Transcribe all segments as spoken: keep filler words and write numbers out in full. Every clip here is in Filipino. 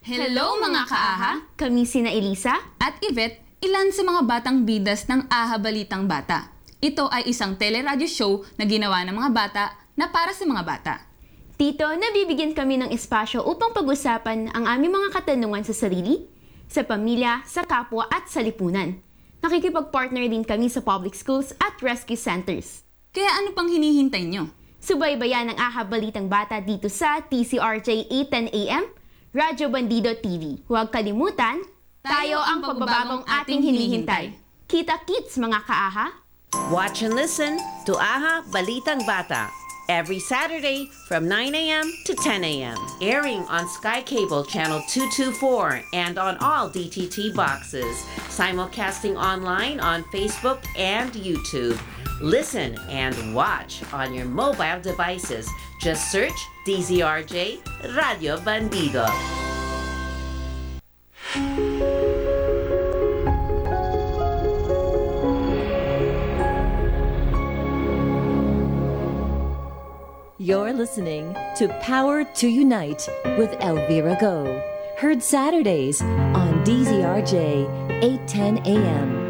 Hello mga kaaha! Kami sina Elisa At Yvette, ilan sa mga batang bidas ng Aha Balitang Bata. Ito ay isang teleradyo show na ginawa ng mga bata na para sa mga bata. Dito, nabibigyan kami ng espasyo upang pag-usapan ang aming mga katanungan sa sarili, sa pamilya, sa kapwa at sa lipunan. Nakikipag-partner din kami sa public schools at rescue centers. Kaya ano pang hinihintay nyo? Subaybayan ang Aha Balitang Bata dito sa T C R J eight ten A M, Radyo Bandido T V. Huwag kalimutan, tayo ang pagbabagong ating hinihintay. Kita-kits mga kaaha! Watch and listen to Aha Balitang Bata every Saturday from nine A M to ten A M Airing on Sky Cable Channel two twenty-four and on all D T T boxes. Simulcasting online on Facebook and YouTube. Listen and watch on your mobile devices. Just search D Z R J Radio Bandido. You're listening to Power to Unite with Elvira Go. Heard Saturdays on D Z R J eight ten A M.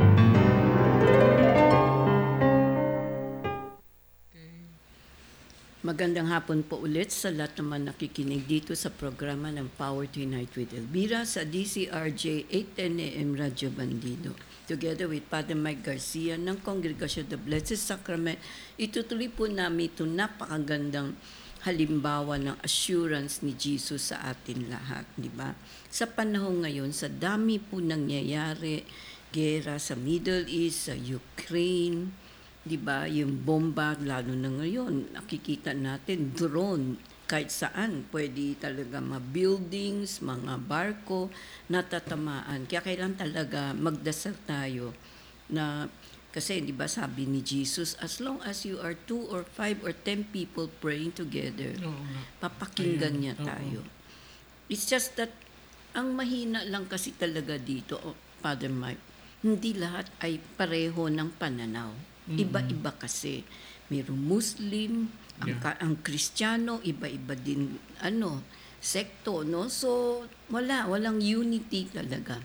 Magandang hapon po ulit sa lahat naman nakikinig dito sa programa ng Power to Unite with Elvira sa D C R J eight ten A M Radyo Bandido. Together with Father Mike Garcia ng Congregasyon of the Blessed Sacrament, itutuloy po namin ito napakagandang halimbawa ng assurance ni Jesus sa atin lahat, di ba? Sa panahon ngayon, sa dami po nangyayari, gera sa Middle East, sa Ukraine, di ba, yung bomba, lalo na ngayon, nakikita natin, drone, kahit saan, pwede talaga mga buildings, mga barko, natatamaan. Kaya kailan talaga magdasal tayo na, kasi di ba sabi ni Jesus, as long as you are two or five or ten people praying together, papakinggan niya tayo. It's just that, ang mahina lang kasi talaga dito, oh, Father Mike, hindi lahat ay pareho ng pananaw. Iba-iba kasi. Mayroong Muslim, ang, yeah. ang Kristiyano, iba-iba din, ano, sekto, no? So, wala, walang unity talaga.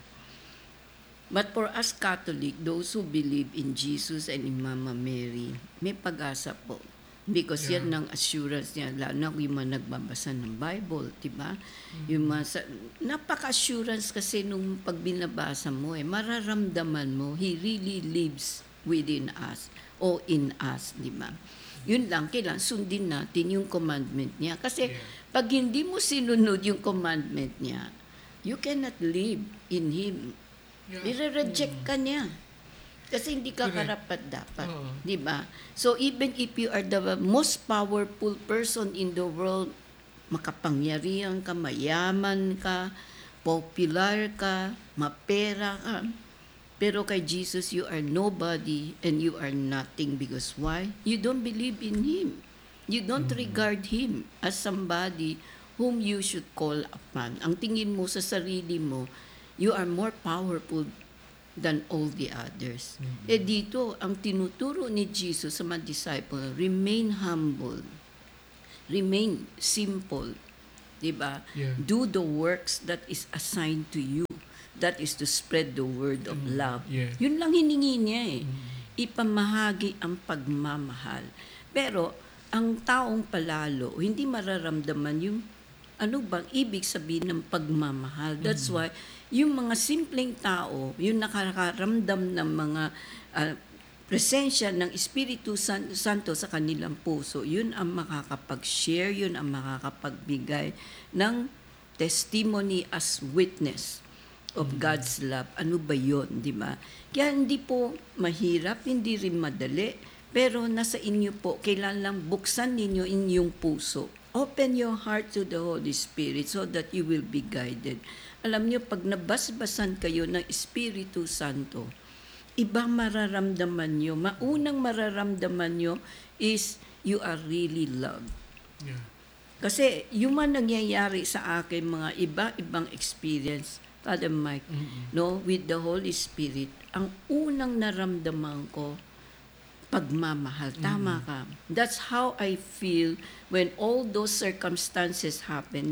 But for us Catholic, those who believe in Jesus and in Mama Mary, may pag-asa po. Because yeah. yan ang assurance niya, lalo na yung mga nagbabasa ng Bible, diba? Mm-hmm. Yung mga, napaka-assurance kasi nung pag binabasa mo, eh, mararamdaman mo, He really lives within us o in us, di ba? Yun lang, kailangan sundin natin yung commandment niya. Kasi yeah. pag hindi mo sinunod yung commandment niya, you cannot live in Him. Yeah. I-reject ka niya. Kasi hindi ka karapat dapat, uh-huh. di ba? So even if you are the most powerful person in the world, makapangyarihan ka, mayaman ka, popular ka, mapera ka, pero kay Jesus, you are nobody and you are nothing. Because why? You don't believe in Him. You don't mm-hmm. regard Him as somebody whom you should call upon. Ang tingin mo sa sarili mo, you are more powerful than all the others. Mm-hmm. Eh dito, ang tinuturo ni Jesus sa mga disciple, remain humble. Remain simple. Diba? Yeah. Do the works that is assigned to you. That is to spread the word of mm, love. Yeah. Yun lang hiningi niya eh. Mm. Ipamahagi ang pagmamahal. Pero, ang taong palalo, hindi mararamdaman yung ano bang ibig sabihin ng pagmamahal. That's mm. why, yung mga simpleng tao, yung nakakaramdam ng mga uh, presensya ng Espiritu San- Santo sa kanilang puso, yun ang makakapag-share, yun ang makakapagbigay ng testimony as witness of God's love. Ano ba yun, di ba? Kaya hindi po mahirap, hindi rin madali, pero nasa inyo po, kailan lang buksan ninyo inyong puso. Open your heart to the Holy Spirit so that you will be guided. Alam niyo, pag nabasbasan kayo ng Espiritu Santo, ibang mararamdaman nyo, maunang mararamdaman nyo is you are really loved. Yeah. Kasi yung man nangyayari sa akin, mga iba-ibang experience, Father Mike, mm-hmm. no, with the Holy Spirit, ang unang naramdaman ko, pagmamahal. Tama ka. That's how I feel when all those circumstances happen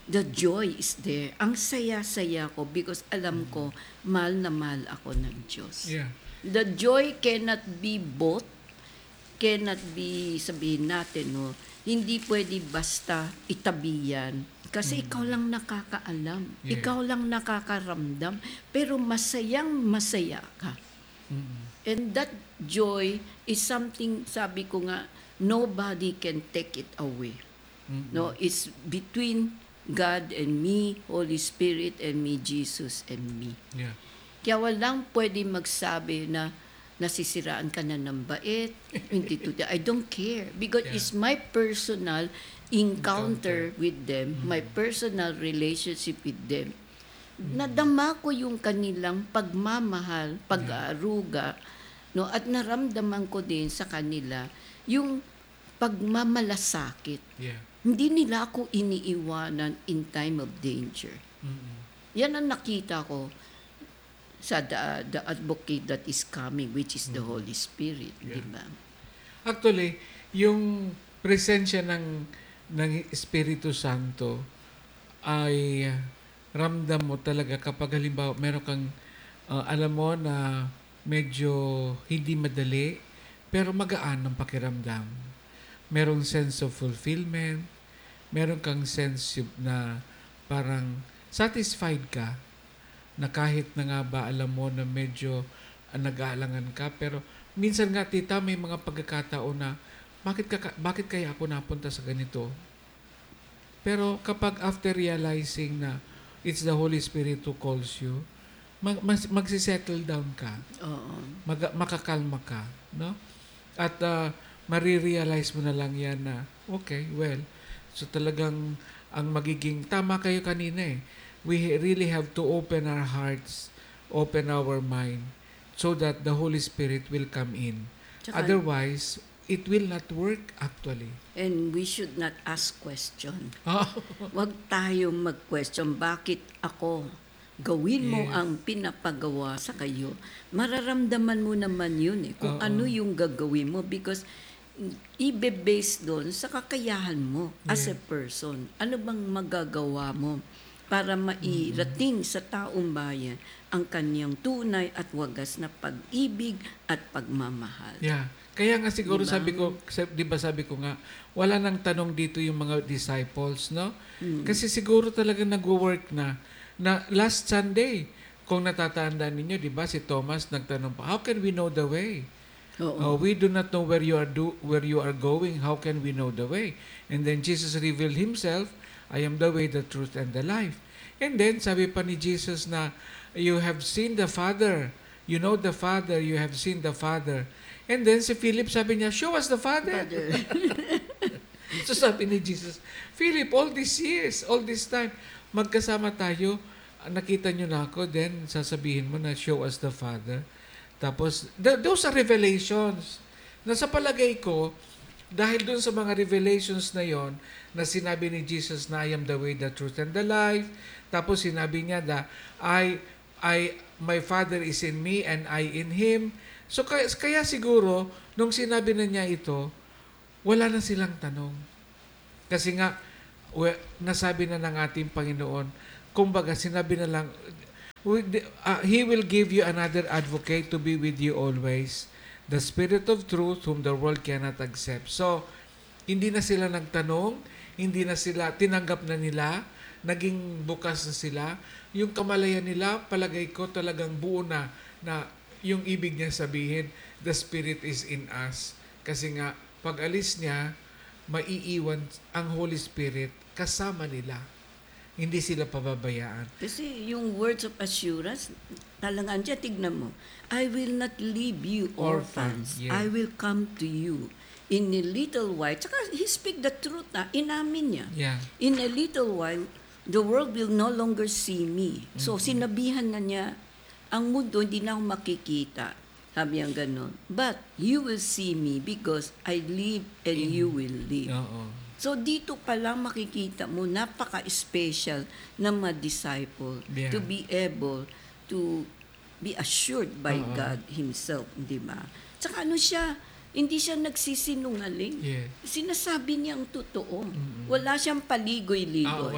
the joy is there. Ang saya-saya ko because alam ko, mahal na mahal ako ng Diyos. Yeah. The joy cannot be bought, cannot be, sabihin natin, no, hindi pwede basta itabi yan. Kasi ikaw lang nakakaalam. Yeah. Ikaw lang nakakaramdam. Pero masayang masaya ka. And that joy is something, sabi ko nga, nobody can take it away. No, it's between God and me, Holy Spirit and me, Jesus and me. Yeah. Kaya walang pwede magsabi na nasisiraan ka na ng bait. Hindi to I don't care. Because Yeah. it's my personal encounter with them, my personal relationship with them. Nadama ko yung kanilang pagmamahal, pag-aaruga, no? At naramdaman ko din sa kanila yung pagmamalasakit. Yeah. Hindi nila ako iniiwanan in time of danger. Yan ang nakita ko sa the, the advocate that is coming, which is the Holy Spirit. Yeah. Di ba? Actually, yung presensya ng ng Espiritu Santo ay ramdam mo talaga kapag halimbawa meron kang uh, alam mo na medyo hindi madali pero magaan ang pakiramdam. Merong sense of fulfillment, meron kang sense na parang satisfied ka na kahit na nga ba alam mo na medyo uh, nag-aalangan ka pero minsan nga tita may mga pagkakataon na bakit ka, bakit kaya ako napunta sa ganito? Pero kapag after realizing na it's the Holy Spirit who calls you, mag, mas, magsisettle down ka. Oo. Mag, makakalma ka, no? At uh, marirealize mo na lang yan na, okay, well, so talagang ang magiging, tama kayo kanina eh, we really have to open our hearts, open our mind, so that the Holy Spirit will come in. Tsaka- Otherwise, it will not work actually. And we should not ask question. Oh, Huwag tayong mag-question, bakit ako? Gawin mo Yes. ang pinapagawa sa kayo. Mararamdaman mo naman yun eh, kung Oo. ano yung gagawin mo because ibe-base doon sa kakayahan mo as a Yeah. person. Ano bang magagawa mo para mairating sa taong bayan ang kanyang tunay at wagas na pag-ibig at pagmamahal. yeah. Kaya nga siguro Diba? sabi ko, sa- di ba sabi ko nga, wala nang tanong dito yung mga disciples, no? Kasi siguro talaga nagwo-work na, na last Sunday, kung natatandaan ninyo, di ba, si Thomas nagtanong pa, how can we know the way? Oo. Uh, we do not know where you are do where you are going. How can we know the way? And then Jesus revealed himself, I am the way, the truth, and the life. And then sabi pa ni Jesus na, you have seen the Father. You know the Father. You have seen the Father. And then si Philip sabi niya, show us the Father. Father. So sabi ni Jesus, Philip, all these years, all this time, magkasama tayo, nakita niyo na ako, then sasabihin mo na show us the Father. Tapos, th- those are revelations. Na sa palagay ko, dahil dun sa mga revelations na yon na sinabi ni Jesus na I am the way, the truth, and the life. Tapos sinabi niya na I, I, my Father is in me and I in Him. So kaya, kaya siguro, nung sinabi na niya ito, wala na silang tanong. Kasi nga, we, nasabi na ng ating Panginoon, kumbaga sinabi na lang, with the- uh, He will give you another advocate to be with you always, the Spirit of truth whom the world cannot accept. So, hindi na sila nagtanong, hindi na sila, tinanggap na nila, naging bukas na sila. Yung kamalayan nila, palagay ko talagang buo na, na yung ibig niya sabihin, the Spirit is in us. Kasi nga, pag alis niya, maiiwan ang Holy Spirit kasama nila. Hindi sila pababayaan. Kasi yung words of assurance, talagang dyan, tignan mo, I will not leave you orphans. Orphans, yeah. I will come to you. In a little while, tsaka he speak the truth na, inamin niya. Yeah. In a little while, the world will no longer see me. So, sinabihan na niya, ang mundo hindi na ako makikita. Sabi niya gano'n. But, you will see me because I live and you will live. Oo. So, dito pa lang makikita mo, napaka-special ng mga disciple Yeah. to be able to be assured by Oo. God Himself, di ba? Tsaka ano siya, hindi siya nagsisinungaling. Yeah. Sinasabi niya ang totoo. Wala siyang paligoy-ligoy. Ah, wala.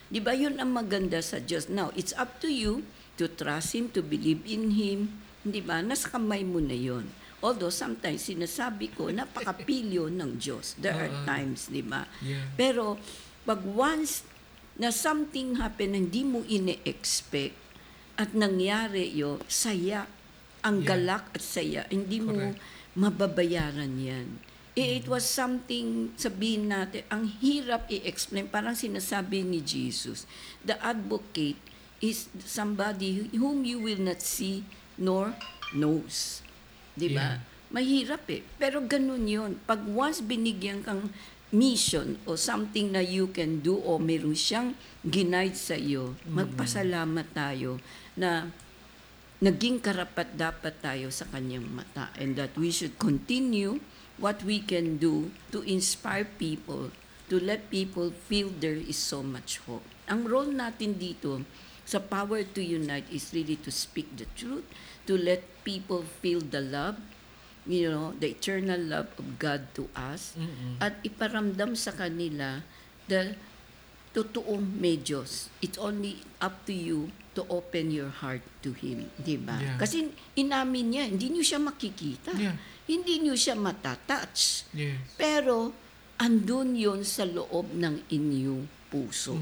Di ba yun ang maganda sa Diyos? Now, it's up to you to trust Him, to believe in Him. Di ba? Nasa kamay mo na yun. Although sometimes sinasabi ko, napakapilyo ng Diyos. There are Oo. times, di ba? Yeah. Pero pag once na something happen na hindi mo ine-expect at nangyari yun, saya. Ang Yeah. galak at saya. Hindi mo Correct. mababayaran yan. Eh, It was something, sabihin natin, ang hirap i-explain. Parang sinasabi ni Jesus, the advocate is somebody whom you will not see nor knows. Di ba? Yeah. Mahirap eh. Pero ganun yun. Pag once binigyan kang mission o something na you can do o meron siyang ginaid sa iyo, magpasalamat tayo na naging karapat dapat tayo sa kanyang mata, and that we should continue what we can do to inspire people, to let people feel there is so much hope. Ang role natin dito sa Power to Unite is really to speak the truth, to let people feel the love, you know, the eternal love of God to us, at iparamdam sa kanila the totoong may Diyos. It's only up to you to open your heart to Him, di ba? Yeah. Kasi inamin niya, hindi niyo siya makikita. Yeah. Hindi niyo siya matatouch. Yes. Pero, andun yon sa loob ng inyong puso.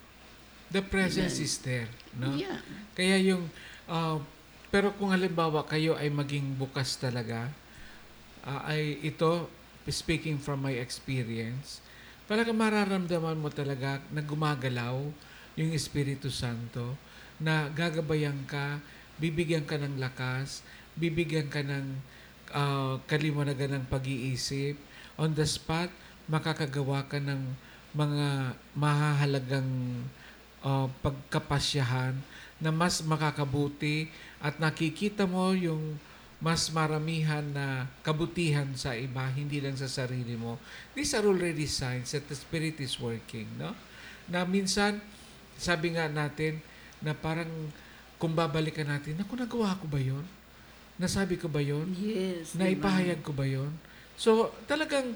The presence Amen. is there, no? Yeah. Kaya yung, uh, pero kung halimbawa kayo ay maging bukas talaga, uh, ay ito, speaking from my experience, talaga mararamdaman mo talaga na gumagalaw yung Espiritu Santo, na gagabayan ka, bibigyan ka ng lakas, bibigyan ka ng uh, kaliwanagan ng pag-iisip, on the spot, makakagawa ka ng mga mahahalagang uh, pagkapasyahan na mas makakabuti at nakikita mo yung mas maramihan na kabutihan sa iba, hindi lang sa sarili mo. These are already signs that the Spirit is working, no? Na minsan, sabi nga natin, na parang kung babalikan natin, naku, nagawa ko ba yun? Nasabi ko ba yun? Yes. Naipahayag ko ba yun? So, talagang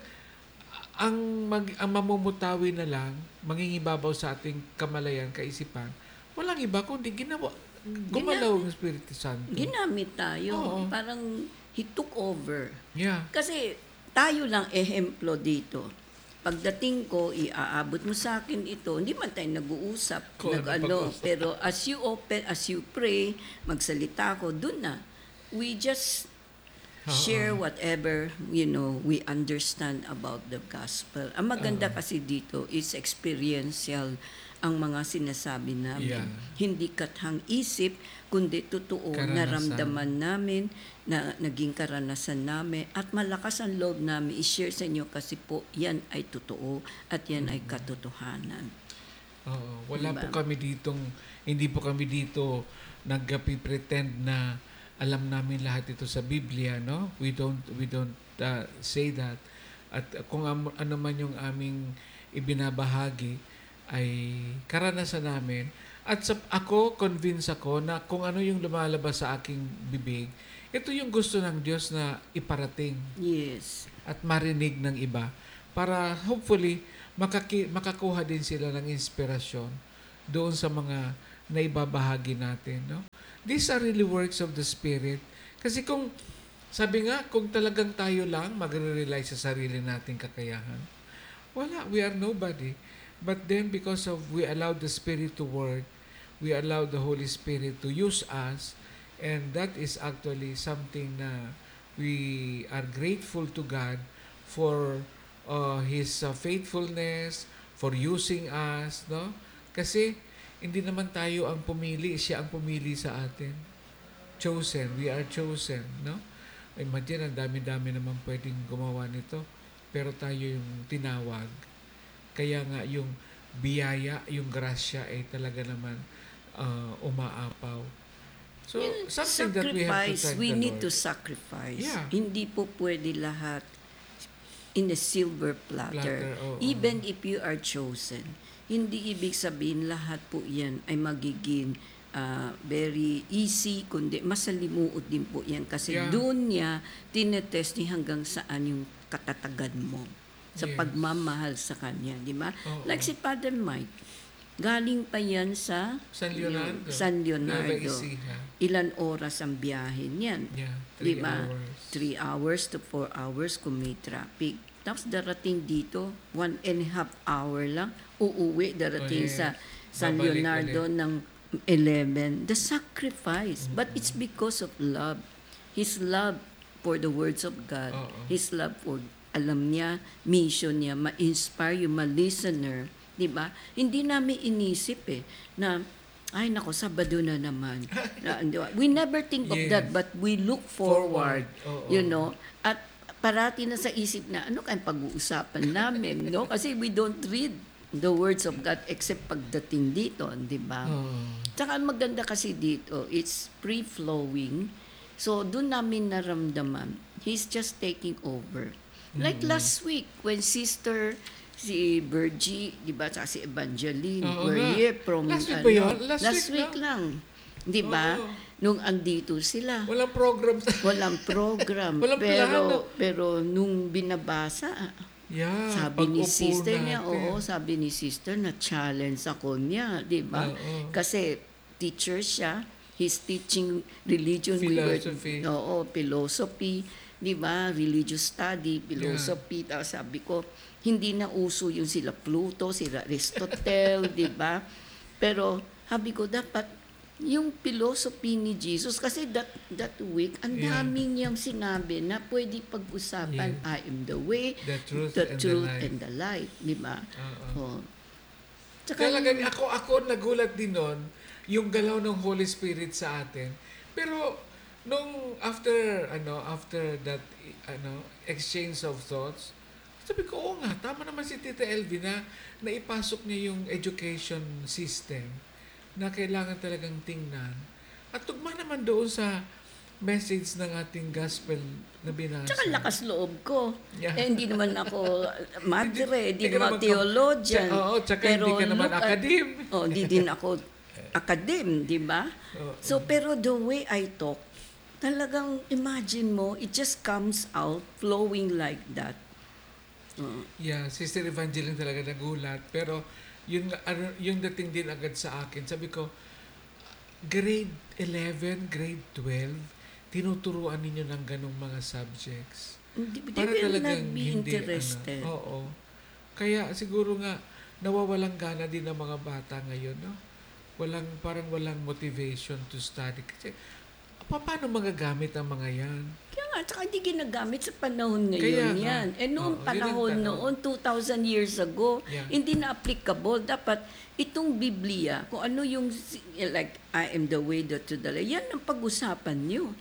ang, mag, ang mamumutawi na lang, mangingibabaw sa ating kamalayan, kaisipan, walang iba kundi ginawa, gumalaw ang Espiritu Santo. Ginamit tayo. Oo. Parang He took over. Yeah. Kasi tayo lang ehemplo dito. Pagdating ko, iaabot mo sa akin ito, hindi man tayo nag-uusap, Kung ano nag-ano, pag-usap. pero as you open, as you pray, magsalita ko, dun na. We just share whatever, you know, we understand about the gospel. Ang maganda kasi dito is experiential ang mga sinasabi namin. Yeah. Hindi kathang isip, kundi totoo, Karanasan. naramdaman namin, na naging karanasan namin, at malakas ang loob namin i-share sa inyo kasi po yan ay totoo at yan ay katotohanan. Oo, wala Diba? po kami ditong, hindi po kami dito nagpi-pretend na alam namin lahat ito sa Biblia, no? We don't we don't uh, say that. At kung am, ano man yung aming ibinabahagi ay karanasan namin. At sa, ako, convinced ako na kung ano yung lumalabas sa aking bibig, ito yung gusto ng Diyos na iparating Yes. at marinig ng iba para hopefully makaki, makakuha din sila ng inspirasyon doon sa mga naibabahagi natin, no? These are really works of the Spirit. Kasi kung, sabi nga, kung talagang tayo lang magre-rely sa sarili nating kakayahan, wala, we are nobody. But then because of we allow the Spirit to work, we allow the Holy Spirit to use us, and that is actually something na we are grateful to God for uh, His uh, faithfulness, for using us, no? Kasi hindi naman tayo ang pumili, siya ang pumili sa atin. Chosen, we are chosen, no? Imagine, ang dami-dami naman pwedeng gumawa nito, pero tayo yung tinawag. Kaya nga yung biyaya, yung grasya ay talaga naman uh, umaapaw. So, something that we have to Sacrifice, thank we the need Lord. to sacrifice. Yeah. Hindi po pwede lahat in a silver platter. Platter, oo. Even if you are chosen. Hindi ibig sabihin lahat po yan ay magiging ah, very easy, kundi masalimuot din po yan. Kasi Yeah. doon niya tinetest ni hanggang saan yung katatagan mo sa Yes. pagmamahal sa kanya, di ba? Oo. Like si Father Mike, Galing pa yan sa San Leonardo. San Nueva Leonardo. Ecija. Ilan oras ang biyahe niyan? Yeah, Di three ba? hours. Three hours to four hours kung may traffic. Tapos darating dito, one and a half hour lang, uuwi, darating Ulit. sa San Babalik Leonardo ulit. ng eleven. The sacrifice. But it's because of love. His love for the words of God. Oo. His love for, alam niya, mission niya, ma-inspire yung ma-listener. Di ba? Hindi namin inisip eh, na, ay nako, Sabado na naman. Na, di ba? We never think of Yes. that, but we look forward. Forward. Oo. You know? At parati na sa isip na, ano kayang pag-uusapan namin? No? Kasi we don't read the words of God except pagdating dito, di ba? Oh. Tsaka ang maganda kasi dito, it's free-flowing. So, doon namin naramdaman, He's just taking over. Like Mm-hmm. last week, when Sister, si Virgie, di ba, tsaka si Evangeline, Oo were nga. here from, Last week ano, ba yun? Last week week lang. Di ba? Oo. Nung andito sila. Walang program. Walang program. Walang pero, plano. pero nung binabasa, Yeah, sabi ni pag-upo sister niya, natin. oo, sabi ni sister na challenge ako niya, di ba? Oo. Kasi teacher siya, he's teaching religion. we were- Philosophy. Oo, philosophy, di ba? Religious study, philosophy. Tapos sabi ko, hindi na uso yung sila Pluto, sila Aristotle, di ba? Pero sabi ko, dapat yung philosophy ni Jesus, kasi that that week, ang Yeah. daming niyang sinabi na pwede pag-usapan, Yeah. I am the way, The truth the and the truth life. and the light, di ba? Oo. Oh. Tsaka Talaga, yung- ako, ako nagulat din nun, yung galaw ng Holy Spirit sa atin. Pero, nung after, ano, after that, ano, exchange of thoughts, sabi ko, oo nga, tama naman si Tita Elvie na naipasok niya yung education system na kailangan talagang tingnan. At tugma naman doon sa message ng ating gospel na binasa. Tsaka lakas loob ko. Yeah. Eh, hindi naman ako madre, hindi Hindi ka naman naman theologian. Tsaka- oo, tsaka hindi ka naman look at- academe. Oh, hindi din ako academe, di ba? Oo. So, pero the way I talk, talagang imagine mo, it just comes out flowing like that. Oh. Yeah, Sister Evangeline talaga nagulat. Pero yung, ano, yung dating din agad sa akin, sabi ko, grade eleven, grade twelve, tinuturuan ninyo ng ganong mga subjects. They, they Para will talagang not be hindi, interested. Ano, oo. Kaya siguro nga, nawawalang gana din ng mga bata ngayon, no? Walang, parang walang motivation to study. Kasi, pa- paano magagamit ang mga yan? Kaya nga, tsaka hindi ginagamit sa panahon ngayon Kaya nga. yan. Eh noong Oo, yun ang panahon tanong. noon, two thousand years ago, Yeah. hindi na applicable. Dapat itong Biblia, kung ano yung, si- like, I am the way, the truth, the life, yan ang pag-usapan nyo.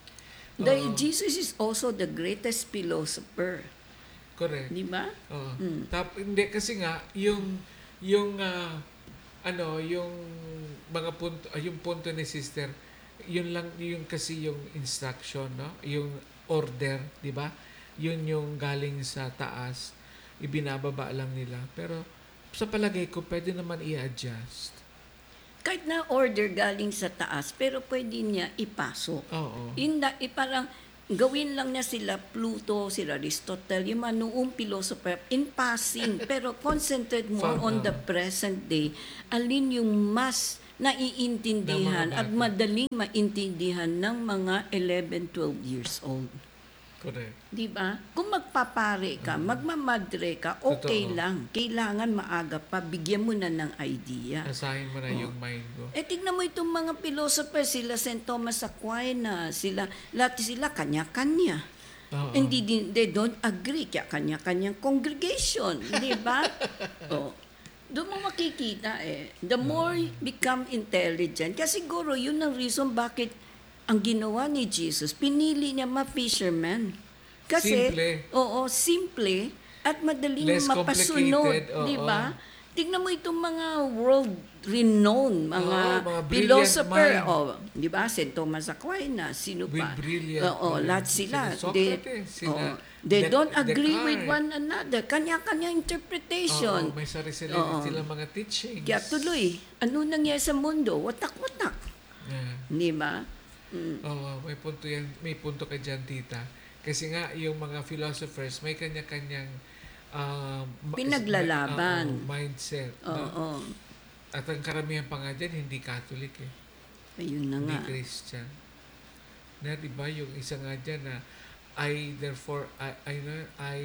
Dahil Oo. Jesus is also the greatest philosopher. Correct. Di ba? Oo. Mm. Tap, hindi, kasi nga, yung, yung, ah, ano, yung mga punto, ah, yung punto ni sister, yun lang, yung kasi yung instruction, no? Yung order, di ba? Yun yung galing sa taas, ibinababa lang nila. Pero, sa palagay ko, pwede naman i-adjust. Kahit na order galing sa taas, pero pwede niya ipasok. Oo. Inda, eh, parang gawin lang niya sila Pluto, sila Aristotle, yung mga noong philosopher, in passing, pero concentrate more Fun, on oh. the present day. Alin yung mas naiintindihan Ng mga at bata. madaling maintindihan ng mga eleven, twelve years old. Correct. Di ba? Kung magpapare ka, magmamadre ka, okay Mm. Totoo. lang. Kailangan maaga pa, bigyan mo na ng idea. Asahin mo na Oh. yung mind mo. Eh, tignan mo itong mga philosopher, sila Saint Thomas Aquinas, sila, lahat sila kanya-kanya. Oo. Hindi din, they don't agree, kaya kanya-kanyang congregation, di ba? Oh. Doon mo makikita eh, the more you become intelligent, kasi siguro yun ang reason bakit ang ginawa ni Jesus, pinili niya ma-fisherman. Kasi, Simple. oo, simple, at madaling Less mapasunod, complicated, oo. di ba? Tignan mo itong mga world-renowned, mga, Oo, mga brilliant philosopher. mind. Oh, di ba? Saint Thomas Aquinas, sino With pa? brilliant Oo, mind. lahat sila. Sila They, Socrates, sila oo, they Des- don't agree with Descartes. one another. Kanya-kanya interpretation. Oo, may sarili Oo. sila mga teachings. Kaya tuloy, ano nangyari sa mundo? Watak-watak. Yeah. Di ba? Mm. Oo, may punto yan, may punto ka dyan, tita. Kasi nga, yung mga philosophers, may kanya-kanyang um, ma- Pinaglalaban. oo, mindset. Oo. No? At ang karamihan pa nga dyan, hindi Catholic eh. Ayun na Hindi nga. Christian. Na, di ba, yung isa nga dyan na I, therefore, I, I, know, I,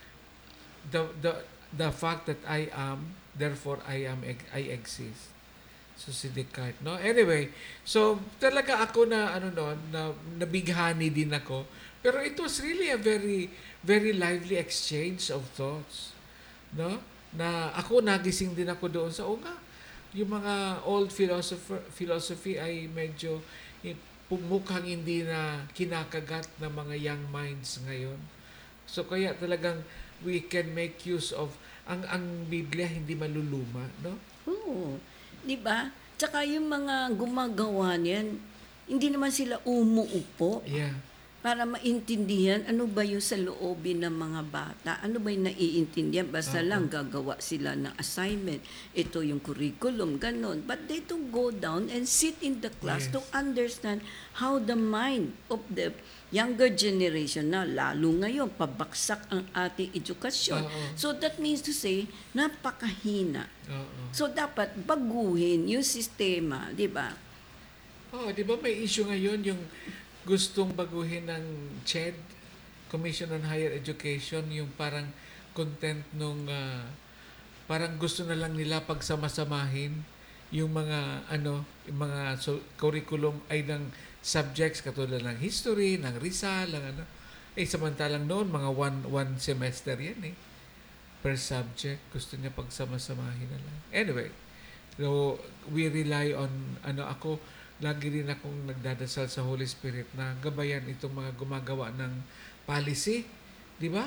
the, the, the fact that I am, therefore, I am, I exist. So, si Descartes, no? Anyway, so, talaga ako na, ano no, na, nabighani din ako. Pero it was really a very, very lively exchange of thoughts. No? Na ako, nagising din ako doon sa, o nga, yung mga old philosopher, philosophy ay medyo eh, mukhang hindi na kinakagat ng mga young minds ngayon. So, kaya talagang we can make use of, ang, ang Biblia hindi maluluma, no? Oo. Di ba? Tsaka yung mga gumagawa niyan, hindi naman sila umuupo Yeah. para maintindihan ano ba yung sa loobin ng mga bata. Ano ba yung naiintindihan? Basta lang gagawa sila ng assignment. Ito yung curriculum, ganon. But they to go down and sit in the class Yes. to understand how the mind of the younger generation na lalo ngayon, pabaksak ang ating edukasyon. Oo. So that means to say, napakahina. Oo. So dapat baguhin yung sistema, di ba? Oh, di ba may issue ngayon yung gustong baguhin ng C H E D, Commission on Higher Education, yung parang content nung ah, parang gusto na lang nila pagsama-samahin yung mga ano, yung mga so, curriculum ay ng subjects katulad ng history, ng Rizal, ng ano. Eh samantalang noon mga one one semester yan eh. Per subject, gusto niya pagsama-samahin na lang. Anyway, so we rely on ano ako lagi rin akong nagdadasal sa Holy Spirit na gabayan itong mga gumagawa ng policy, di ba?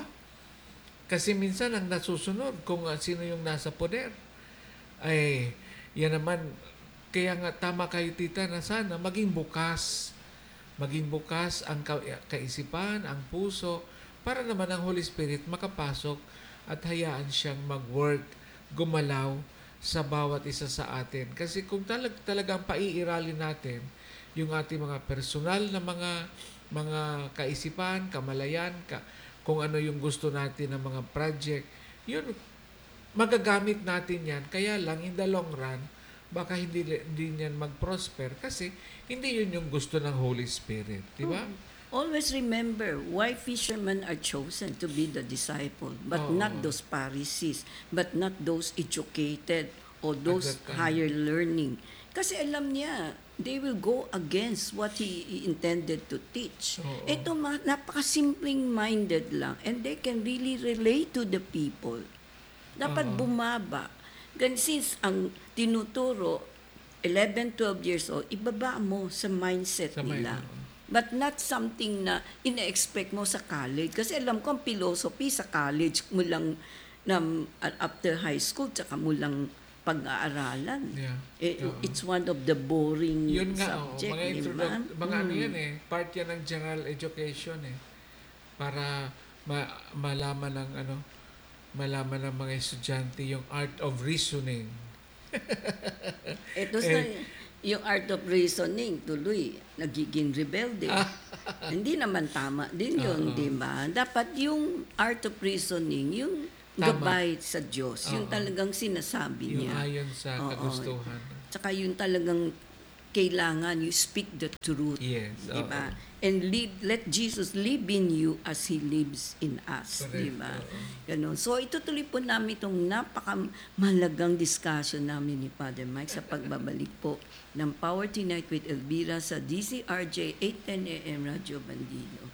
Kasi minsan ang nasusunod kung uh, sino yung nasa poder. Ay, yan naman, kaya nga tama kayo tita na sana maging bukas. Maging bukas ang ka- kaisipan, ang puso, para naman ang Holy Spirit makapasok at hayaan siyang mag-work, gumalaw, sa bawat isa sa atin. Kasi kung talag, talagang paiiralin natin yung ating mga personal na mga mga kaisipan, kamalayan, ka, kung ano yung gusto natin ng mga project, yun, magagamit natin yan. Kaya lang, in the long run, baka hindi, hindi yan mag-prosper kasi hindi yun yung gusto ng Holy Spirit. Di ba? Always remember why fishermen are chosen to be the disciple, but Oo. not those Pharisees, but not those educated or those that time. higher learning. Kasi alam niya, they will go against what he intended to teach. Oo. Ito, ma- napakasimpleng minded lang, and they can really relate to the people. Dapat Oo. bumaba. Gan since ang tinuturo, eleven, twelve years old, ibaba mo sa mindset Sa mind, nila. oo. But not something na ina-expect mo sa college. Kasi alam ko ang philosophy sa college mo lang na after high school, tsaka mo lang pag-aaralan. Yeah. Eh, Oo. it's one of the boring Yun nga, oh, subject, mga, di introduc- ba? mga ano Mm. yan eh, part yan ng general education eh. Para ma- malaman ng ano, malaman ng mga estudyante yung art of reasoning. Ito Eh. sa yung art of reasoning, tuloy, nagiging rebelde. Hindi naman tama din yun, Oo. di ba? Dapat yung art of reasoning, yung Tama. gabay sa Diyos, yung Oo. talagang sinasabi Yung niya. ayon sa Oo. kagustuhan. Tsaka yung talagang kailangan you speak the truth. Yes. Di ba? oo. And live, let Jesus live in you as He lives in us. Correct, Di ba? oo. Ganon. So, itutuloy po namin itong napakamahalagang discussion namin ni Father Mike sa pagbabalik po ng Power Tonight with Elvira sa D C R J eight ten A M Radio Bandido.